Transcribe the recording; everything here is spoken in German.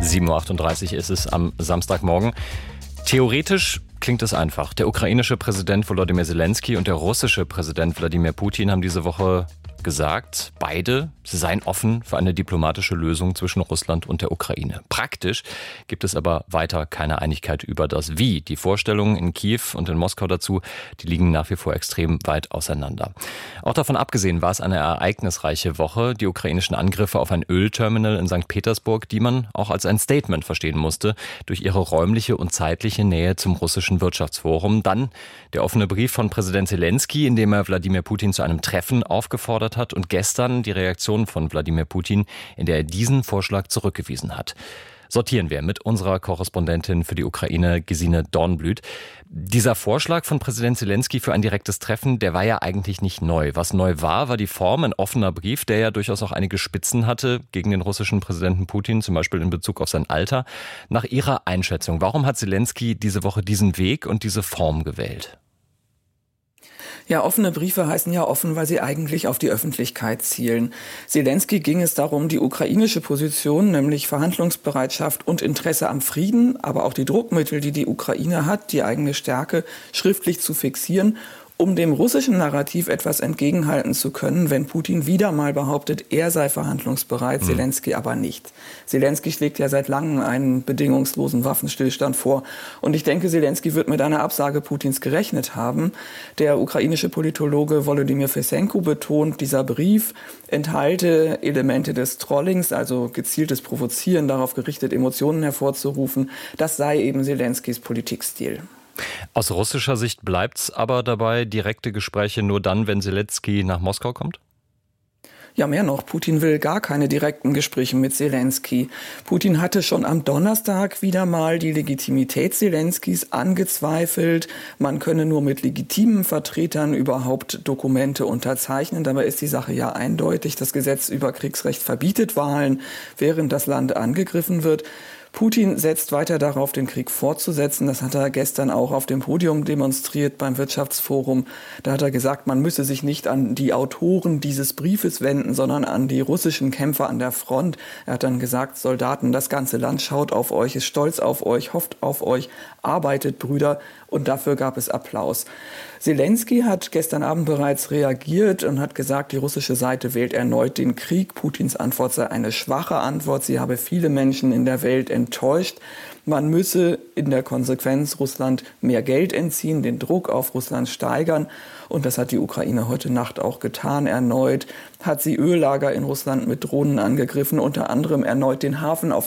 7:38 Uhr ist es am Samstagmorgen. Theoretisch klingt es einfach. Der ukrainische Präsident Volodymyr Zelensky und der russische Präsident Wladimir Putin haben diese Woche gesagt, beide seien offen für eine diplomatische Lösung zwischen Russland und der Ukraine. Praktisch gibt es aber weiter keine Einigkeit über das Wie. Die Vorstellungen in Kiew und in Moskau dazu, die liegen nach wie vor extrem weit auseinander. Auch davon abgesehen war es eine ereignisreiche Woche. Die ukrainischen Angriffe auf ein Ölterminal in St. Petersburg, die man auch als ein Statement verstehen musste, durch ihre räumliche und zeitliche Nähe zum russischen Wirtschaftsforum. Dann der offene Brief von Präsident Zelensky, in dem er Wladimir Putin zu einem Treffen aufgefordert hat, und gestern die Reaktion von Wladimir Putin, in der er diesen Vorschlag zurückgewiesen hat. Sortieren wir mit unserer Korrespondentin für die Ukraine, Gesine Dornblüt. Dieser Vorschlag von Präsident Zelensky für ein direktes Treffen, der war ja eigentlich nicht neu. Was neu war, war die Form, ein offener Brief, der ja durchaus auch einige Spitzen hatte gegen den russischen Präsidenten Putin, zum Beispiel in Bezug auf sein Alter. Nach Ihrer Einschätzung, warum hat Zelensky diese Woche diesen Weg und diese Form gewählt? Ja, offene Briefe heißen ja offen, weil sie eigentlich auf die Öffentlichkeit zielen. Zelensky ging es darum, die ukrainische Position, nämlich Verhandlungsbereitschaft und Interesse am Frieden, aber auch die Druckmittel, die die Ukraine hat, die eigene Stärke, schriftlich zu fixieren, um dem russischen Narrativ etwas entgegenhalten zu können, wenn Putin wieder mal behauptet, er sei verhandlungsbereit, Zelensky aber nicht. Zelensky schlägt ja seit langem einen bedingungslosen Waffenstillstand vor. Und ich denke, Zelensky wird mit einer Absage Putins gerechnet haben. Der ukrainische Politologe Volodymyr Fesenko betont, dieser Brief enthalte Elemente des Trollings, also gezieltes Provozieren, darauf gerichtet, Emotionen hervorzurufen. Das sei eben Zelenskys Politikstil. Aus russischer Sicht bleibt's aber dabei, direkte Gespräche nur dann, wenn Zelensky nach Moskau kommt? Ja, mehr noch. Putin will gar keine direkten Gespräche mit Zelensky. Putin hatte schon am Donnerstag wieder mal die Legitimität Zelenskys angezweifelt. Man könne nur mit legitimen Vertretern überhaupt Dokumente unterzeichnen. Dabei ist die Sache ja eindeutig. Das Gesetz über Kriegsrecht verbietet Wahlen, während das Land angegriffen wird. Putin setzt weiter darauf, den Krieg fortzusetzen. Das hat er gestern auch auf dem Podium demonstriert beim Wirtschaftsforum. Da hat er gesagt, man müsse sich nicht an die Autoren dieses Briefes wenden, sondern an die russischen Kämpfer an der Front. Er hat dann gesagt, Soldaten, das ganze Land schaut auf euch, ist stolz auf euch, hofft auf euch, arbeitet, Brüder. Und dafür gab es Applaus. Zelensky hat gestern Abend bereits reagiert und hat gesagt, die russische Seite wählt erneut den Krieg. Putins Antwort sei eine schwache Antwort. Sie habe viele Menschen in der Welt enttäuscht. Man müsse in der Konsequenz Russland mehr Geld entziehen, den Druck auf Russland steigern. Und das hat die Ukraine heute Nacht auch getan. Erneut hat sie Öllager in Russland mit Drohnen angegriffen, unter anderem erneut den Hafen auf